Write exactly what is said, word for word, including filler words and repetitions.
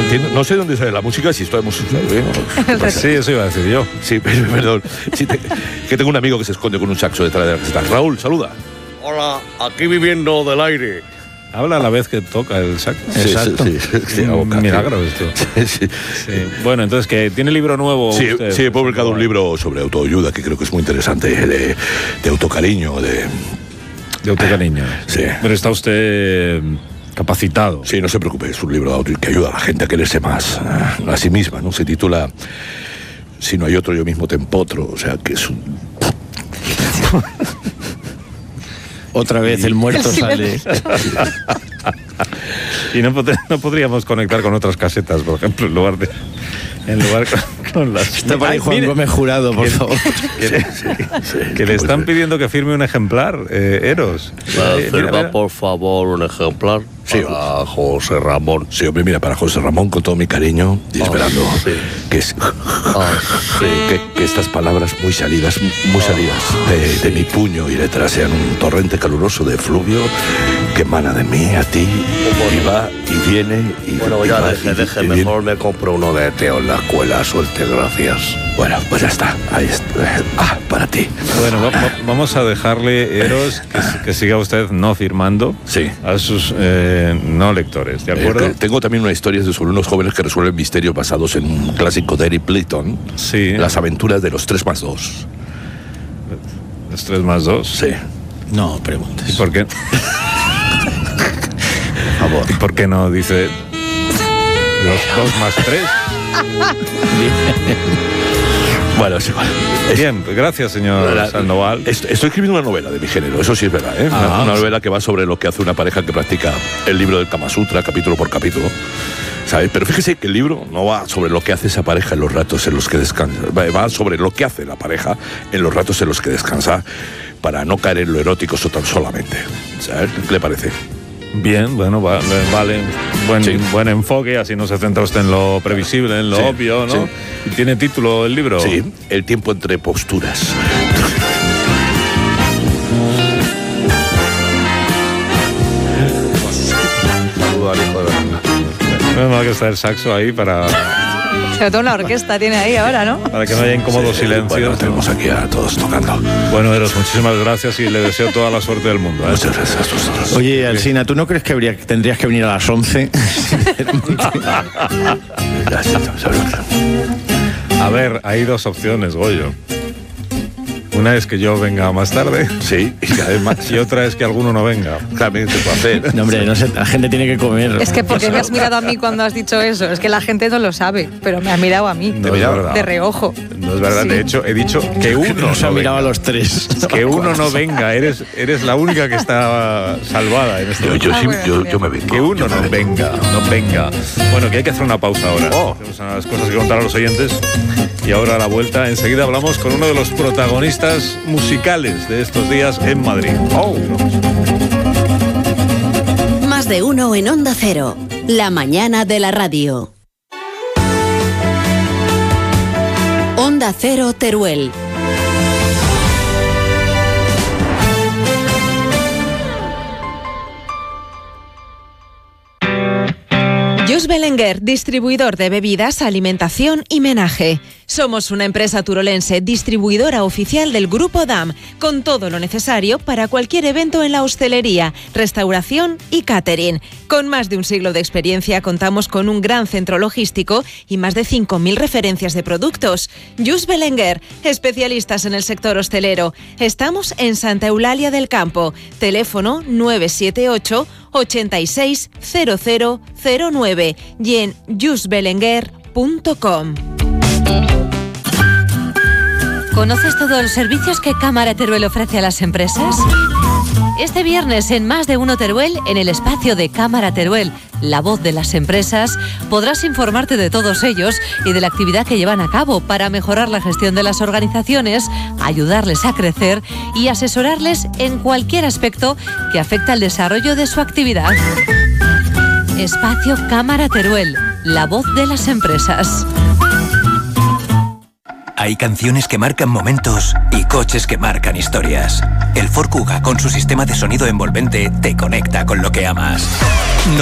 No sé dónde sale la música, si esto hemos... ¿eh? Pues sí, eso iba a decir yo. Sí, perdón. Sí, te, que tengo un amigo que se esconde con un saxo detrás de la caseta. Raúl, saluda. Hola, aquí viviendo del aire. Habla a la vez que toca el saxo. Sí, exacto. Sí, sí, sí, un milagro esto. Sí, sí. Sí. Bueno, entonces, ¿que tiene libro nuevo? Sí, usted? sí, he publicado un libro sobre autoayuda que creo que es muy interesante, de, de autocariño, de... De autocariño. Sí. Pero está usted capacitado. Sí, no se preocupe, es un libro de auto que ayuda a la gente a quererse más a sí misma, ¿no? Se titula Si no hay otro, yo mismo te empotro, o sea, que es un... Otra vez el muerto sale. Y no, pod- no podríamos conectar con otras casetas, por ejemplo, en lugar de... En lugar con, con las... Está para Ay, Juan mire, Gómez Jurado, por que, favor. Que, Sí, sí, sí, que le están pidiendo que firme un ejemplar, eh, Eros. Eh, mira, Firma, mira. por favor, un ejemplar Sí. para José Ramón. Sí, hombre, mira, para José Ramón, con todo mi cariño, y esperando Ah, sí. que, es, Ah, sí. que, que estas palabras muy salidas, muy salidas de, de mi puño y letra sean un torrente caluroso de fluvio que emana de mí a ti, y va y viene y Bueno, y ya va, deje, y- deje, y viene. mejor me compro uno de Teo en la escuela, suerte, gracias. Bueno, pues ya está, ahí está. Ah, para ti. Bueno, va- va- vamos a dejarle, Eros, que, que siga usted no firmando Sí. a sus eh, no lectores, ¿de acuerdo? Eh, tengo también una historia sobre unos jóvenes que resuelven misterios basados en un clásico de Eric Clayton, Sí. Las aventuras de los tres más dos. Los tres más dos. Sí. No ¿Y preguntes. por qué? Por favor. ¿Y por qué no dice los dos más tres? Bueno, es igual. Es- Bien, pues gracias, señor La- Sandoval. est- Estoy escribiendo una novela de mi género, eso sí es verdad, ¿eh? Ah. Una, una novela que va sobre lo que hace una pareja que practica el libro del Kama Sutra, capítulo por capítulo, ¿sabes? Pero fíjese que el libro no va sobre lo que hace esa pareja en los ratos en los que descansa, va va sobre lo que hace la pareja en los ratos en los que descansa para no caer en lo erótico so tan solamente, ¿sabes? ¿Qué le parece? Bien, bueno, va- vale, buen, Sí. buen enfoque, así no se centra usted en lo previsible, en lo Sí, obvio, ¿no? sí. ¿Y tiene título el libro? Sí, el tiempo entre posturas. Saludo al hijo de Berlanga. Menos mal que está el saxo ahí para, Sobre todo una orquesta tiene ahí ahora, ¿no? para que no haya incómodos Sí, silencios. Bueno, tenemos aquí a todos tocando. Bueno, Eros, muchísimas gracias y le deseo toda la suerte del mundo, ¿eh? Muchas gracias a todos. Oye, Alsina, ¿tú no crees que habría, tendrías que venir a las once? Ya, sí, ya, ya. A ver, hay dos opciones, Goyo. Una es que yo venga más tarde Sí, y que además y otra es que alguno no venga. también se puede hacer. No, hombre, no sé, la gente tiene que comer. Es que porque me has mirado a mí cuando has dicho eso. Es que la gente no lo sabe, pero me ha mirado a mí. No es verdad. De reojo. No es verdad, Sí. de hecho he dicho que uno Nos ha no mirado a venga. los tres. Que uno no venga, eres, eres la única que está salvada en este Yo, momento. yo, Ah, sí, bueno, yo, bien. yo me vengo. Que uno yo me no vengo. venga, no venga. Bueno, que hay que hacer una pausa ahora. Oh. Tenemos unas cosas que contar a los oyentes. Y ahora a la vuelta, enseguida hablamos con uno de los protagonistas musicales de estos días en Madrid. Oh. Más de uno en Onda Cero. La mañana de la radio. Onda Cero Teruel. Jus Belenguer, distribuidor de bebidas, alimentación y menaje. Somos una empresa turolense distribuidora oficial del Grupo D A M, con todo lo necesario para cualquier evento en la hostelería, restauración y catering. Con más de un siglo de experiencia contamos con un gran centro logístico y más de cinco mil referencias de productos. Jus Belenguer, especialistas en el sector hostelero. Estamos en Santa Eulalia del Campo. Teléfono nueve siete ocho, ochenta y seis, cero cero cero nueve y en jus belenguer punto com. ¿Conoces todos los servicios que Cámara Teruel ofrece a las empresas? Este viernes en Más de Uno Teruel, en el espacio de Cámara Teruel, la voz de las empresas, podrás informarte de todos ellos y de la actividad que llevan a cabo para mejorar la gestión de las organizaciones, ayudarles a crecer y asesorarles en cualquier aspecto que afecta al desarrollo de su actividad. Espacio Cámara Teruel, la voz de las empresas. Hay canciones que marcan momentos y coches que marcan historias. El Ford Kuga, con su sistema de sonido envolvente, te conecta con lo que amas.